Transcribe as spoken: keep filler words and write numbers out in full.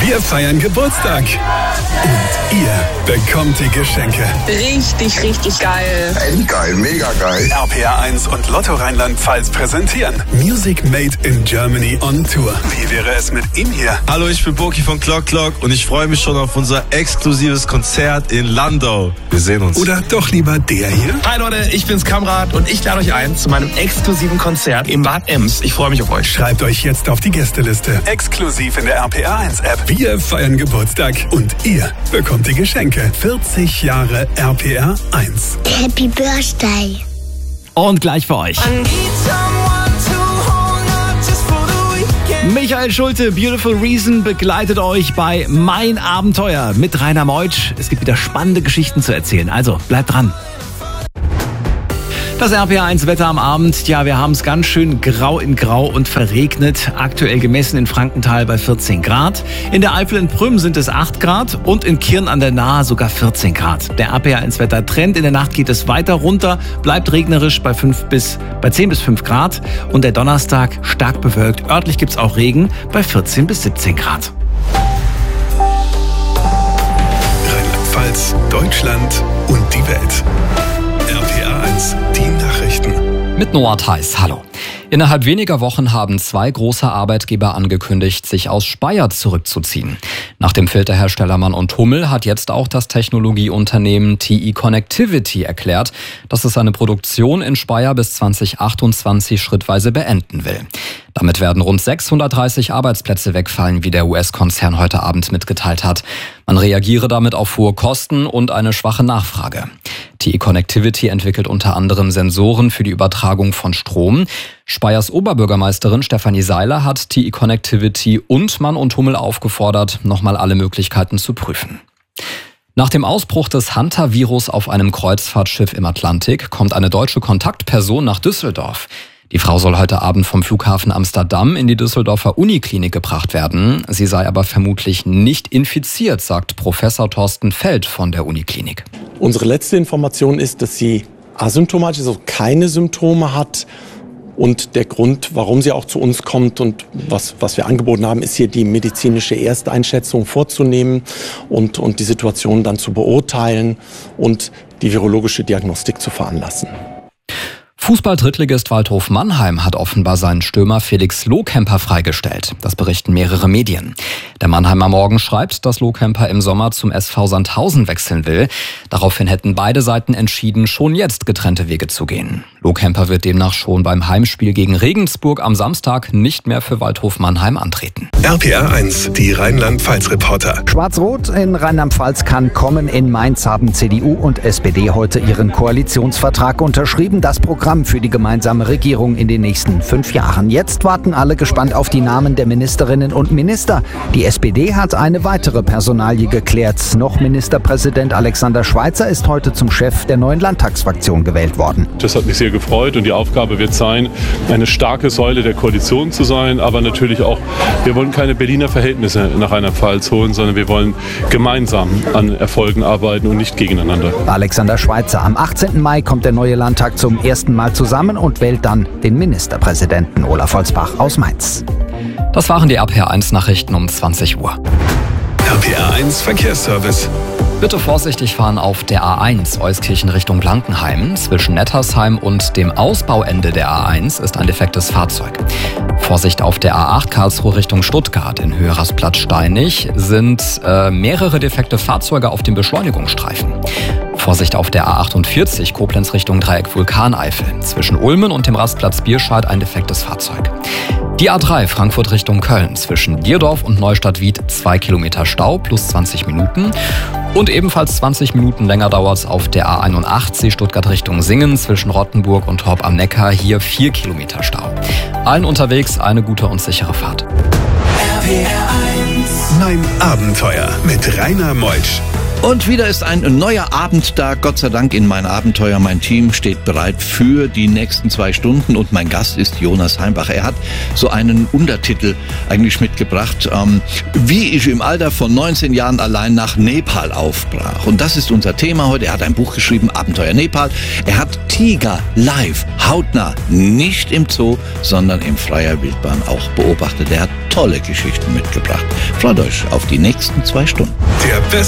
Wir feiern Geburtstag. Und ihr bekommt die Geschenke. Richtig, richtig geil. Endgeil, mega geil. R P R eins und Lotto Rheinland-Pfalz präsentieren Music Made in Germany on Tour. Wie wäre es mit ihm hier? Hallo, ich bin Boki von Clock Clock und ich freue mich schon auf unser exklusives Konzert in Landau. Wir sehen uns. Oder doch lieber der hier? Hi Leute, ich bin's Kamrat und ich lade euch ein zu meinem exklusiven Konzert in Bad Ems. Ich freue mich auf euch. Schreibt euch jetzt auf die Gästeliste. Exklusiv in der R P R eins App. Wir feiern Geburtstag und ihr bekommt die Geschenke. vierzig Jahre R P R eins. Happy Birthday. Und gleich für euch. Michael Schulte, Beautiful Reason, begleitet euch bei Mein Abenteuer mit Rainer Meutsch. Es gibt wieder spannende Geschichten zu erzählen, also bleibt dran. Das R P R eins Wetter am Abend, ja, wir haben es ganz schön grau in grau und verregnet. Aktuell gemessen in Frankenthal bei vierzehn Grad. In der Eifel in Prüm sind es acht Grad und in Kirn an der Nahe sogar vierzehn Grad. Der R P R eins Wetter Trend, in der Nacht geht es weiter runter, bleibt regnerisch bei, fünf bis, bei zehn bis fünf Grad. Und der Donnerstag stark bewölkt. Örtlich gibt es auch Regen bei vierzehn bis siebzehn Grad. Rheinland-Pfalz, Deutschland und die Welt. R P R eins, die Nachrichten. Mit Noah Theis, hallo. Innerhalb weniger Wochen haben zwei große Arbeitgeber angekündigt, sich aus Speyer zurückzuziehen. Nach dem Filterhersteller Mann und Hummel hat jetzt auch das Technologieunternehmen T E Connectivity erklärt, dass es seine Produktion in Speyer bis zwanzig achtundzwanzig schrittweise beenden will. Damit werden rund sechshundertdreißig Arbeitsplätze wegfallen, wie der U S-Konzern heute Abend mitgeteilt hat. Man reagiere damit auf hohe Kosten und eine schwache Nachfrage. T E Connectivity entwickelt unter anderem Sensoren für die Übertragung von Strom. Speyers Oberbürgermeisterin Stefanie Seiler hat T E Connectivity und Mann und Hummel aufgefordert, nochmal alle Möglichkeiten zu prüfen. Nach dem Ausbruch des Hunter-Virus auf einem Kreuzfahrtschiff im Atlantik kommt eine deutsche Kontaktperson nach Düsseldorf. Die Frau soll heute Abend vom Flughafen Amsterdam in die Düsseldorfer Uniklinik gebracht werden. Sie sei aber vermutlich nicht infiziert, sagt Professor Thorsten Feld von der Uniklinik. Unsere letzte Information ist, dass sie asymptomatisch, also keine Symptome hat. Und der Grund, warum sie auch zu uns kommt und was, was wir angeboten haben, ist hier die medizinische Ersteinschätzung vorzunehmen und, und die Situation dann zu beurteilen und die virologische Diagnostik zu veranlassen. Fußball-Drittligist Waldhof Mannheim hat offenbar seinen Stürmer Felix Lohkemper freigestellt. Das berichten mehrere Medien. Der Mannheimer Morgen schreibt, dass Lohkemper im Sommer zum S V Sandhausen wechseln will. Daraufhin hätten beide Seiten entschieden, schon jetzt getrennte Wege zu gehen. Lohkemper wird demnach schon beim Heimspiel gegen Regensburg am Samstag nicht mehr für Waldhof Mannheim antreten. R P R eins, die Rheinland-Pfalz-Reporter. Schwarz-Rot in Rheinland-Pfalz kann kommen. In Mainz haben C D U und S P D heute ihren Koalitionsvertrag unterschrieben. Das Programm für die gemeinsame Regierung in den nächsten fünf Jahren. Jetzt warten alle gespannt auf die Namen der Ministerinnen und Minister. Die S P D hat eine weitere Personalie geklärt. Noch Ministerpräsident Alexander Schweitzer ist heute zum Chef der neuen Landtagsfraktion gewählt worden. Das hat mich sehr gefreut und die Aufgabe wird sein, eine starke Säule der Koalition zu sein, aber natürlich auch, wir wollen keine Berliner Verhältnisse nach Rheinland-Pfalz holen, sondern wir wollen gemeinsam an Erfolgen arbeiten und nicht gegeneinander. Alexander Schweitzer. Am achtzehnten Mai kommt der neue Landtag zum ersten Mal zusammen und wählt dann den Ministerpräsidenten Olaf Holzbach aus Mainz. Das waren die R P R eins Nachrichten um zwanzig Uhr. R P R eins Verkehrsservice. Bitte vorsichtig fahren auf der A eins Euskirchen Richtung Blankenheim. Zwischen Nettersheim und dem Ausbauende der A eins ist ein defektes Fahrzeug. Vorsicht auf der A acht Karlsruhe Richtung Stuttgart in Höhe Rastplatz-Steinig sind äh, mehrere defekte Fahrzeuge auf dem Beschleunigungsstreifen. Vorsicht auf der A achtundvierzig Koblenz Richtung Dreieck Vulkaneifel. Zwischen Ulmen und dem Rastplatz Bierscheid ein defektes Fahrzeug. Die A drei Frankfurt Richtung Köln. Zwischen Dierdorf und Neustadt-Wied zwei Kilometer Stau plus zwanzig Minuten. Und ebenfalls zwanzig Minuten länger dauert es auf der A einundachtzig Stuttgart Richtung Singen. Zwischen Rottenburg und Horb am Neckar hier vier Kilometer Stau. Allen unterwegs eine gute und sichere Fahrt. R P R eins. Mein Abenteuer mit Rainer Meutsch. Und wieder ist ein neuer Abend da, Gott sei Dank in mein Abenteuer. Mein Team steht bereit für die nächsten zwei Stunden und mein Gast ist Jonas Heimbach. Er hat so einen Untertitel eigentlich mitgebracht, ähm, wie ich im Alter von neunzehn Jahren allein nach Nepal aufbrach. Und das ist unser Thema heute. Er hat ein Buch geschrieben, Abenteuer Nepal. Er hat Tiger live, hautnah, nicht im Zoo, sondern in freier Wildbahn auch beobachtet. Er hat tolle Geschichten mitgebracht. Freut euch auf die nächsten zwei Stunden. Der